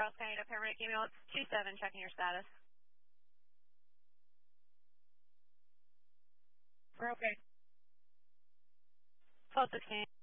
Ross County to paramedic email. It's 27 checking your status. We're okay. 1216.